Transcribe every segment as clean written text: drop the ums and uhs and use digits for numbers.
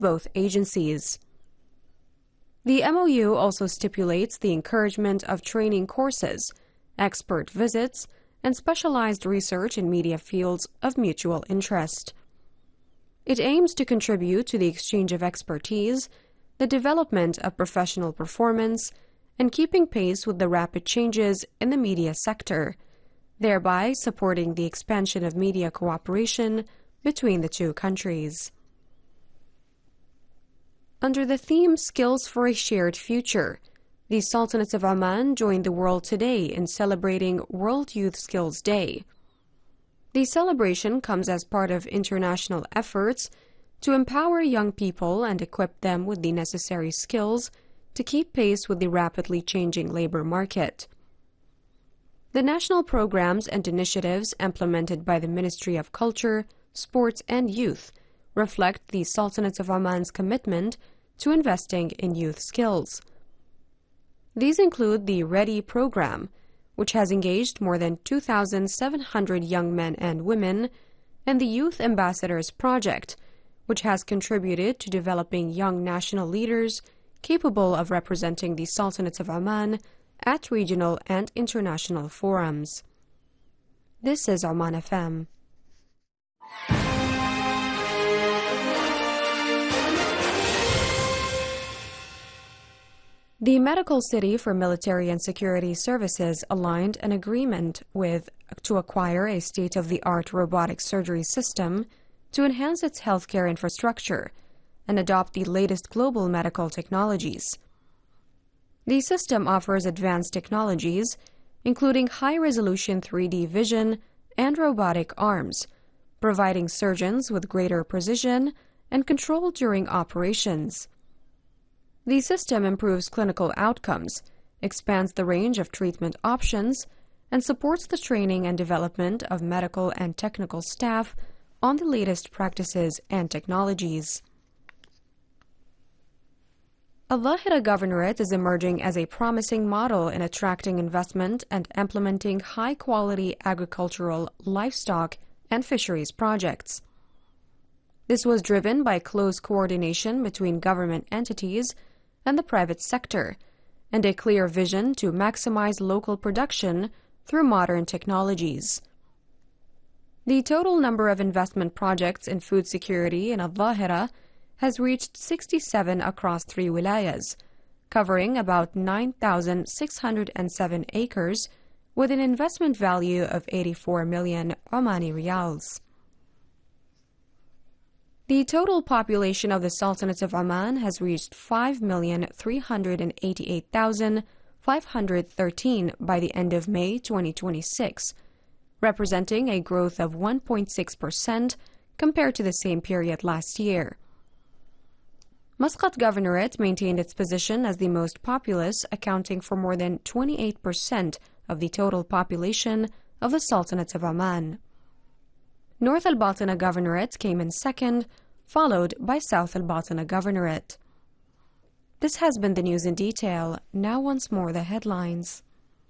both agencies. The MOU also stipulates the encouragement of training courses, expert visits, and specialized research in media fields of mutual interest. It aims to contribute to the exchange of expertise, the development of professional performance, and keeping pace with the rapid changes in the media sector, thereby supporting the expansion of media cooperation between the two countries. Under the theme Skills for a Shared Future, the Sultanate of Oman joined the world today in celebrating World Youth Skills Day. The celebration comes as part of international efforts to empower young people and equip them with the necessary skills to keep pace with the rapidly changing labor market. The national programs and initiatives implemented by the Ministry of Culture, Sports and Youth reflect the Sultanate of Oman's commitment to investing in youth skills. These include the READY program, which has engaged more than 2,700 young men and women, and the Youth Ambassadors Project, which has contributed to developing young national leaders capable of representing the Sultanate of Oman at regional and international forums. This is Oman FM. The Medical City for Military and Security Services aligned an agreement to acquire a state-of-the-art robotic surgery system to enhance its healthcare infrastructure and adopt the latest global medical technologies. The system offers advanced technologies, including high-resolution 3D vision and robotic arms, providing surgeons with greater precision and control during operations. The system improves clinical outcomes, expands the range of treatment options, and supports the training and development of medical and technical staff on the latest practices and technologies. Al-Dhahira Governorate is emerging as a promising model in attracting investment and implementing high-quality agricultural, livestock, and fisheries projects. This was driven by close coordination between government entities and the private sector, and a clear vision to maximize local production through modern technologies. The total number of investment projects in food security in Al-Dhahira has reached 67 across 3 wilayas, covering about 9,607 acres with an investment value of 84 million Omani riyals. The total population of the Sultanate of Oman has reached 5,388,513 by the end of May 2026, representing a growth of 1.6% compared to the same period last year. Muscat Governorate maintained its position as the most populous, accounting for more than 28% of the total population of the Sultanate of Oman. North Al-Batina Governorate came in second, followed by South Al-Batina Governorate. This has been the news in detail. Now once more the headlines.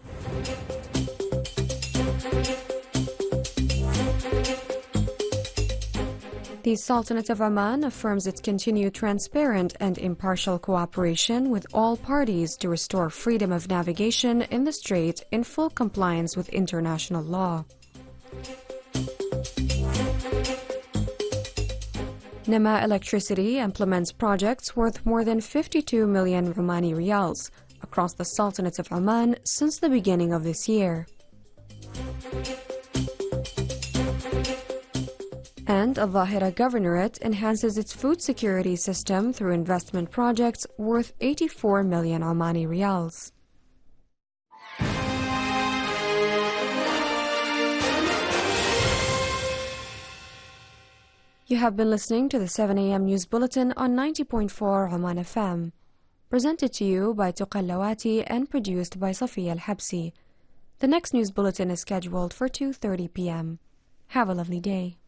The Sultanate of Oman affirms its continued transparent and impartial cooperation with all parties to restore freedom of navigation in the Strait in full compliance with international law. Nema Electricity implements projects worth more than 52 million Omani riyals across the Sultanate of Oman since the beginning of this year. And Al-Dhahira Governorate enhances its food security system through investment projects worth 84 million Omani riyals. You have been listening to the 7 a.m. News Bulletin on 90.4 Oman FM, presented to you by Tuqa Lawati and produced by Safiya Al-Habsi. The next News Bulletin is scheduled for 2:30 p.m. Have a lovely day.